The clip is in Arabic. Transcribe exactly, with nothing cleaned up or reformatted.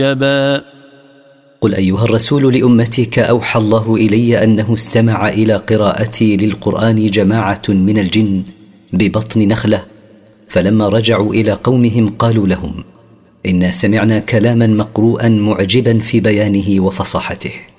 عجبا. قل أيها الرسول لأمتك أوحى الله إلي أنه استمع إلى قراءتي للقرآن جماعة من الجن ببطن نخلة، فلما رجعوا إلى قومهم قالوا لهم: إنا سمعنا كلاما مقروءا معجبا في بيانه وفصاحته.